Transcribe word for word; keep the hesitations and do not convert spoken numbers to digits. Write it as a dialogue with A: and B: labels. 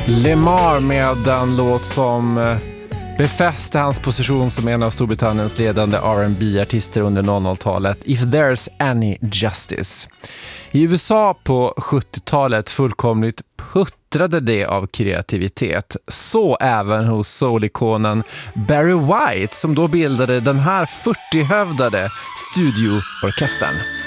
A: Lemar med den låt som befäste hans position som en av Storbritanniens ledande R and B-artister under noll noll-talet, If There's Any Justice. I U S A på sjuttiotalet fullkomligt puttrade det av kreativitet. Så även hos soul-ikonen Barry White som då bildade den här fyrtiohövdade studioorkestern.